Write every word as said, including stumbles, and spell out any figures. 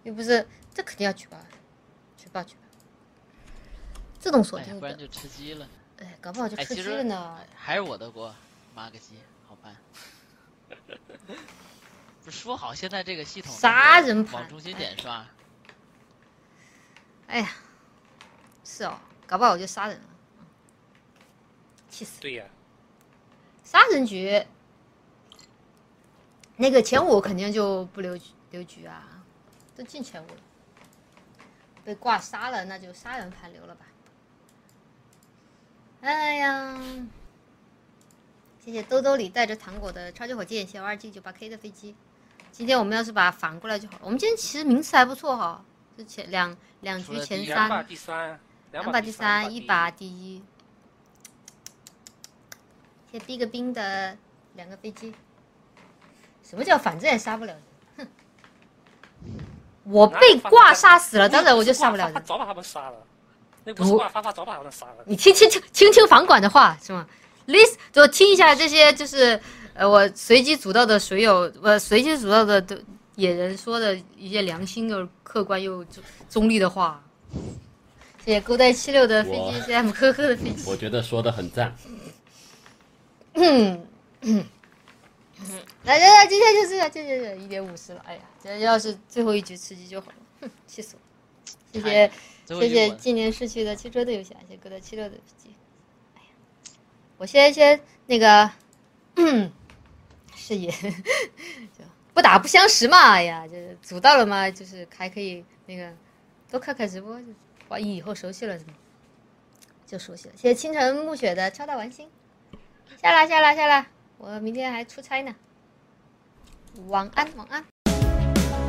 又不是，这肯定要举报，举报举报。自动锁定的， 不然就吃鸡了。 哎，搞不好就吃鸡了呢。 还是我的锅，妈个鸡，好办。不是说好现在这个系统杀人盘往中心点刷。 哎呀，是哦，搞不好我就杀人了，气死！ 对呀， 杀人局，那个前五肯定就不留留局啊，都进前五了，被挂杀了，那就杀人盘留了吧。哎呀，谢谢兜兜里带着糖果的超级火箭，谢谢二 G 九八 K 的飞机。今天我们要是把它反过来就好。我们今天其实名次还不错哈，就前两两局前三， 两把第三， 两把第三，一把第一。谢谢逼个兵的两个飞机。什么叫反正也杀不了人？哼！我被挂杀死了，当然我就杀不了人。 早把他们杀了。那不是挂发发早把他们杀了。 你听听听听听房管的话是吗 ？list 就听一下这些就是呃我随机组到的水友，呃随机组到的野人说的一些良心又客观又中立的话。谢谢勾带七六的飞机，谢谢 M 呵呵的飞机。 我觉得说的很赞。 嗯嗯。来来来，今天就这样，就就就一点五十了。哎呀，这要是最后一局吃鸡就好了，哼，气死我！谢谢谢谢纪念逝去的汽车的游侠，谢谢哥的七六的飞机。哎呀，我先先那个，嗯，是也，就不打不相识嘛。哎呀，就是组到了嘛，就是还可以那个多看看直播，万一以后熟悉了，就熟悉了。谢谢清晨暮雪的超大玩心，下啦下啦下啦。我明天还出差呢，晚安晚安。